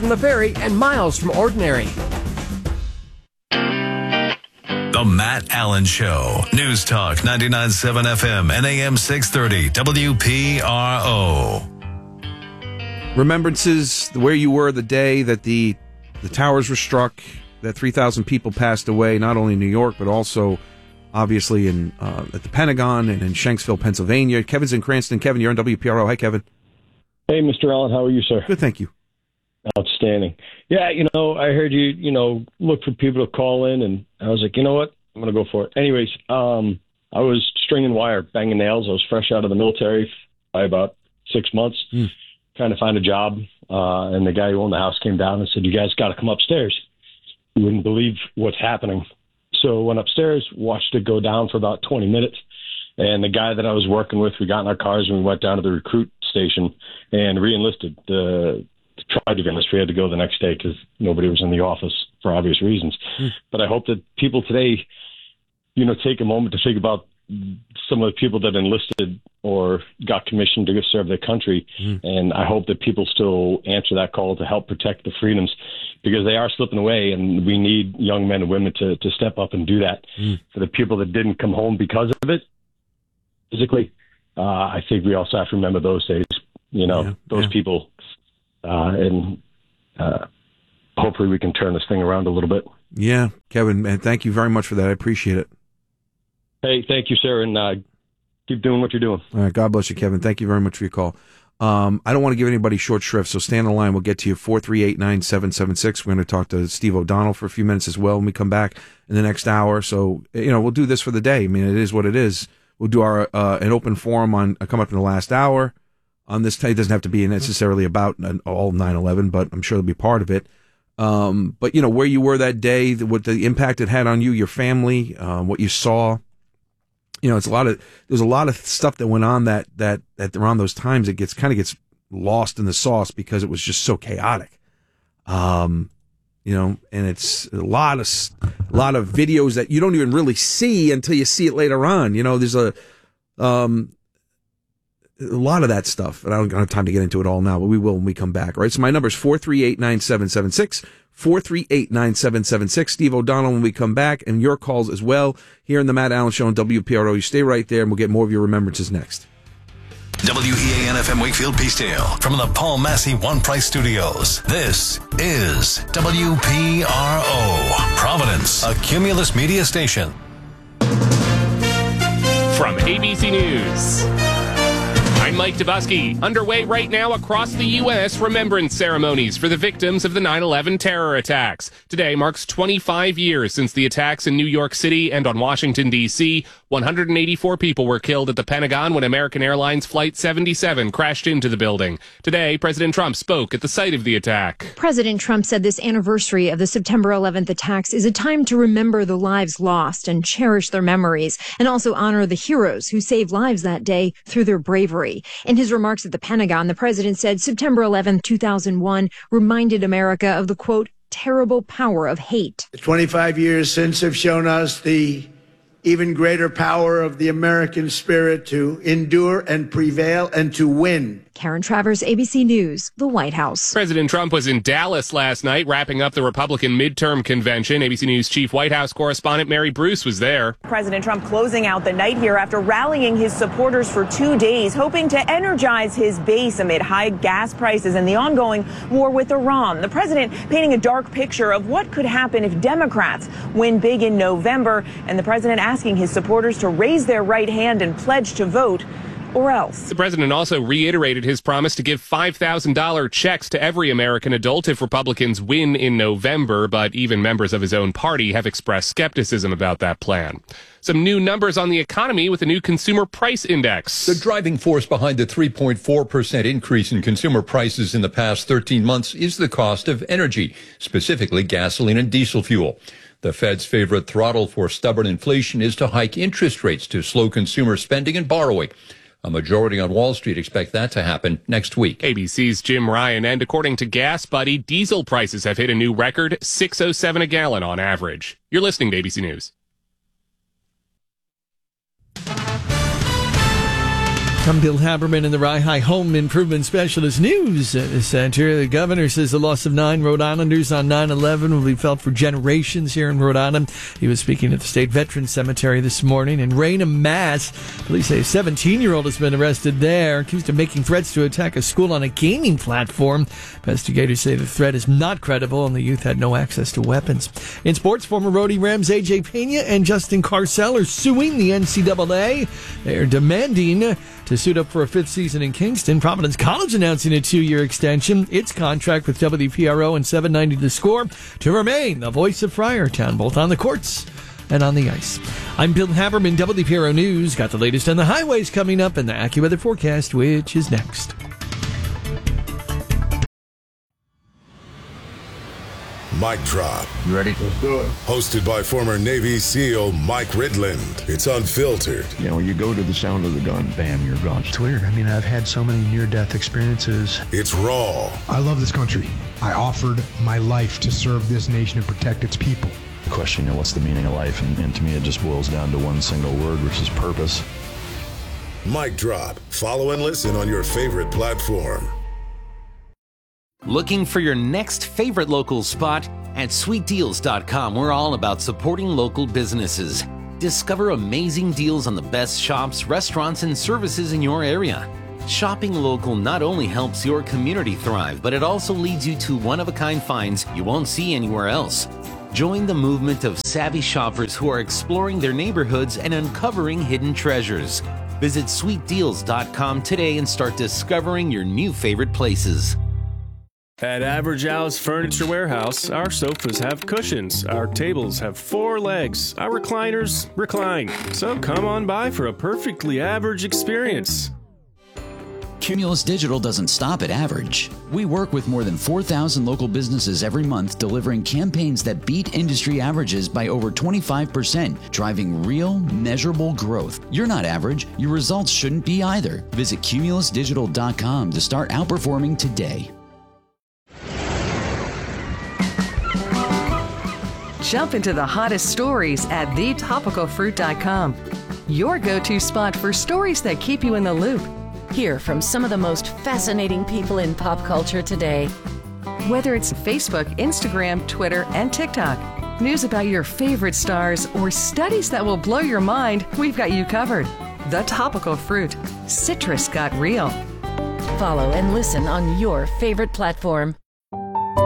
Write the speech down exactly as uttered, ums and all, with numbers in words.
from the very and miles from ordinary. The Matt Allen Show. News Talk ninety-nine point seven F M and A M six thirty W P R O. Remembrances, where you were the day that the the towers were struck, that three thousand people passed away, not only in New York, but also, obviously, in uh, at the Pentagon and in Shanksville, Pennsylvania. Kevin's in Cranston. Kevin, you're on W P R O. Hi, Kevin. Hey, Mister Allen. How are you, sir? Good, thank you. Outstanding. Yeah, you know, I heard you, you know, look for people to call in, and I was like, you know what? I'm going to go for it. Anyways, um, I was stringing wire, banging nails. I was fresh out of the military by about six months, mm. trying to find a job. Uh, and the guy who owned the house came down and said, you guys got to come upstairs. You wouldn't believe what's happening. So went upstairs, watched it go down for about twenty minutes. And the guy that I was working with, we got in our cars and we went down to the recruit station and re-enlisted. The tried to enlist. We had to go the next day because nobody was in the office for obvious reasons. Mm. But I hope that people today, you know, take a moment to think about some of the people that enlisted or got commissioned to serve their country. Mm. And I hope that people still answer that call to help protect the freedoms, because they are slipping away, and we need young men and women to, to step up and do that. Mm. For the people that didn't come home because of it, physically, uh, I think we also have to remember those days, you know, yeah, those yeah. people. Uh, and uh, hopefully we can turn this thing around a little bit. Yeah, Kevin, man, thank you very much for that. I appreciate it. Hey, thank you, sir, and uh, keep doing what you're doing. All right, God bless you, Kevin. Thank you very much for your call. Um, I don't want to give anybody short shrift, so stay on the line. We'll get to you, four three eight, nine seven seven six. We're going to talk to Steve O'Donnell for a few minutes as well when we come back in the next hour. So, you know, we'll do this for the day. I mean, it is what it is. We'll do our uh, an open forum on uh, come up in the last hour. On this, it doesn't have to be necessarily about all nine eleven, but I'm sure it'll be part of it. Um, but, you know, where you were that day, what the impact it had on you, your family, um, what you saw. You know, it's a lot of, there's a lot of stuff that went on that, that, that around those times, it gets, kind of gets lost in the sauce because it was just so chaotic. Um, you know, and it's a lot of, a lot of videos that you don't even really see until you see it later on. You know, there's a, um, a lot of that stuff, and I don't have time to get into it all now, but we will when we come back. All right, so my number is four three eight, nine seven seven six, four three eight, nine seven seven six. Steve O'Donnell when we come back, and your calls as well here in the Matt Allen Show on W P R O. You stay right there, and we'll get more of your remembrances next. W E A N F M Wakefield Peacedale from the Paul Massey One Price Studios. This is W P R O, Providence, a Cumulus media station. From A B C News, I'm Mike Dubusky. Underway right now across the U S remembrance ceremonies for the victims of the nine eleven terror attacks. Today marks twenty-five years since the attacks in New York City and on Washington, D C one hundred eighty-four people were killed at the Pentagon when American Airlines Flight seventy-seven crashed into the building. Today, President Trump spoke at the site of the attack. President Trump said this anniversary of the September eleventh attacks is a time to remember the lives lost and cherish their memories, and also honor the heroes who saved lives that day through their bravery. In his remarks at the Pentagon, the president said September eleventh, two thousand one reminded America of the, quote, terrible power of hate. The twenty-five years since have shown us the even greater power of the American spirit to endure and prevail and to win. Karen Travers, A B C News, the White House. President Trump was in Dallas last night, wrapping up the Republican midterm convention. A B C News chief White House correspondent Mary Bruce was there. President Trump closing out the night here after rallying his supporters for two days, hoping to energize his base amid high gas prices and the ongoing war with Iran. The president painting a dark picture of what could happen if Democrats win big in November, and the president asking his supporters to raise their right hand and pledge to vote, or else. The president also reiterated his promise to give five thousand dollars checks to every American adult if Republicans win in November, but even members of his own party have expressed skepticism about that plan. Some new numbers on the economy with a new consumer price index. The driving force behind the three point four percent increase in consumer prices in the past thirteen months is the cost of energy, specifically gasoline and diesel fuel. The Fed's favorite throttle for stubborn inflation is to hike interest rates to slow consumer spending and borrowing. A majority on Wall Street expect that to happen next week. A B C's Jim Ryan, and according to Gas Buddy, diesel prices have hit a new record, six oh seven a gallon on average. You're listening to A B C News. I'm Bill Haberman in the Rye High Home Improvement Specialist News Center. The governor says the loss of nine Rhode Islanders on nine eleven will be felt for generations here in Rhode Island. He was speaking at the State Veterans Cemetery this morning in Raynham, Mass. Police say a seventeen-year-old has been arrested there, accused of making threats to attack a school on a gaming platform. Investigators say the threat is not credible and the youth had no access to weapons. In sports, former Rhody Rams A J Pena and Justin Carcel are suing the N C double A. They are demanding to suit up for a fifth season in Kingston. Providence College announcing a two-year extension. Its contract with W P R O and seven ninety The Score to remain the voice of Friartown, both on the courts and on the ice. I'm Bill Haberman, W P R O News. Got the latest on the highways coming up and the AccuWeather forecast, which is next. Mic Drop. You ready? Let's do it. Hosted by former Navy SEAL Mike Ridland. It's unfiltered. You know, you go to the sound of the gun, bam, you're gone. It's weird. I mean, I've had so many near-death experiences. It's raw. I love this country. I offered my life to serve this nation and protect its people. The question, you know, what's the meaning of life? And, and to me, it just boils down to one single word, which is purpose. Mic Drop. Follow and listen on your favorite platform. Looking for your next favorite local spot? At sweet deals dot com, we're all about supporting local businesses. Discover amazing deals on the best shops, restaurants, and services in your area. Shopping local not only helps your community thrive, but it also leads you to one-of-a-kind finds you won't see anywhere else. Join the movement of savvy shoppers who are exploring their neighborhoods and uncovering hidden treasures. Visit sweet deals dot com today and start discovering your new favorite places. At Average Al's Furniture Warehouse, our sofas have cushions, our tables have four legs, our recliners recline. So come on by for a perfectly average experience. Cumulus Digital doesn't stop at average. We work with more than four thousand local businesses every month, delivering campaigns that beat industry averages by over twenty-five percent, driving real, measurable growth. You're not average. Your results shouldn't be either. Visit cumulus digital dot com to start outperforming today. Jump into the hottest stories at the topical fruit dot com. Your go-to spot for stories that keep you in the loop. Hear from some of the most fascinating people in pop culture today. Whether it's Facebook, Instagram, Twitter, and TikTok, news about your favorite stars, or studies that will blow your mind, we've got you covered. The Topical Fruit. Citrus got real. Follow and listen on your favorite platform.